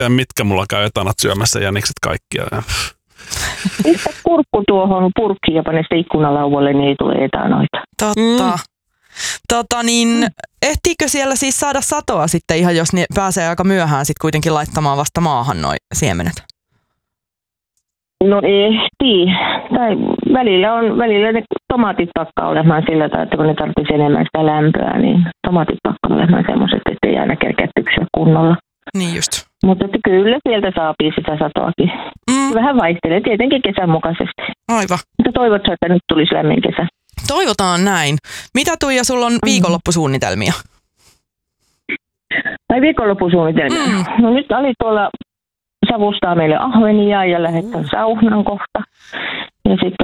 Ja mitkä mulla käy etanat syömässä jänikset kaikkia. Pistä kurkku tuohon purkkiin ja pane sitä ikkunalauvalle, niin ei tule etanoita. Totta. Ehtiikö siellä siis saada satoa sitten ihan, jos ne pääsee aika myöhään sitten kuitenkin laittamaan vasta maahan noi siemenet? No ehtii. Tai välillä ne tomaatit pakkaa olemaan sillä tavalla, että kun ne tarvitsisi enemmän sitä lämpöä, niin tomaatit pakkaa olemaan semmoiset, että ei aina kerkeä tyksyä kunnolla. Niin just. Mutta että kyllä sieltä saapii sitä satoakin. Vähän vaihtelee tietenkin kesän mukaisesti. Aivan. Mutta toivotko, että nyt tulisi lämmin kesä? Toivotaan näin. Mitä Tuija, sulla on viikonloppusuunnitelmia? Tai viikonloppusuunnitelmia? No nyt Ali tuolla savustaa meille ahvenia ja lähdetään saunan kohta. Ja sitten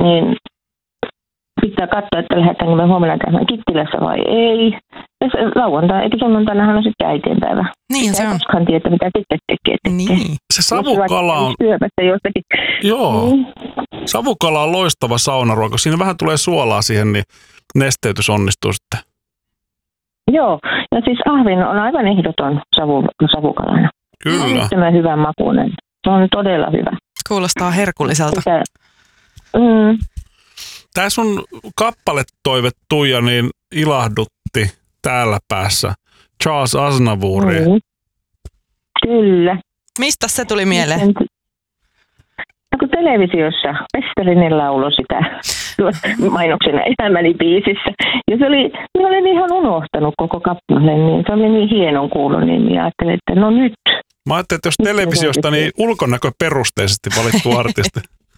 pitää katsoa, että lähdetäänkö me huomenna käymään Kittilässä vai ei. Ja lauantai, eikä sunnuntainahan on sitten äitienpäivä. Niin se on. Koskaan tiedä, mitä sitten tekee. Niin. Se savukala on... Joo. Savukala on loistava saunaruoka. Siinä vähän tulee suolaa siihen, niin nesteytys onnistuu sitten. Joo, ja siis ahven on aivan ehdoton savukalana. Kyllä. Se on hyvän makuinen. Se on todella hyvä. Kuulostaa herkulliselta. Tämä sun kappaletoive, Tuija, niin ilahdutti täällä päässä. Charles Aznavouri. Kyllä. Mistä se tuli mieleen? Kun televisiossa Westerinen lauloi sitä mainoksena Elämäni biisissä. Ja mä olin ihan unohtanut koko kappaleen, niin se oli niin hienon kuulun, niin ajattelin, että no nyt. Mä ajattelin, että jos televisiosta, niin ulkonäköperusteisesti valittu artisti.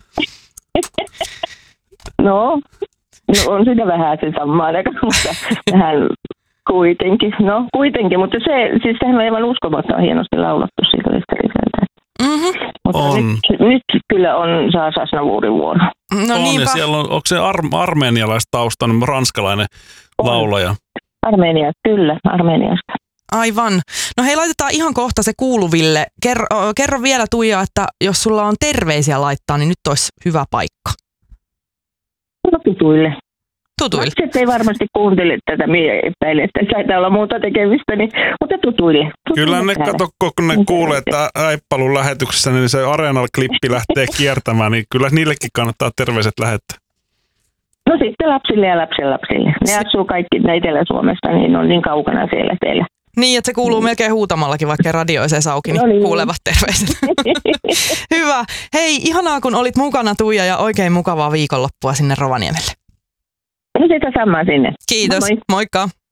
No on siinä vähän se samaan aikaan, mutta vähän kuitenkin. Mutta sehän on aivan uskomaton hienosti laulattu siitä Westeriseltä. Mutta nyt kyllä on Charles Aznavourin vuoro. No on, ja siellä onko se armenialaistaustainen, ranskalainen laulaja? Armeniasta. Aivan. No hei, laitetaan ihan kohta se kuuluville. Kerro vielä, Tuija, että jos sulla on terveisiä laittaa, niin nyt olisi hyvä paikka. No tutuille. Tutuille. Ei varmasti kuuntele tätä, minä epäilen, että taitaa olla muuta tekemistä, mutta tutuille. Kyllä ne kato, kun ne kuulee, että Äippalun lähetyksessä, niin se Areenal-klippi lähtee kiertämään, niin kyllä niillekin kannattaa terveiset lähettää. No sitten lapsille ja lapsenlapsille. Ne asuu kaikki Etelä-Suomesta, niin on niin kaukana siellä teillä. Niin, että se kuuluu melkein huutamallakin, vaikka radio ei se auki, niin kuulevat terveiset. Hyvä. Hei, ihanaa kun olit mukana, Tuija, ja oikein mukavaa viikonloppua sinne Rovaniemelle. No sitä samaa sinne. Kiitos. Moi. Moikka.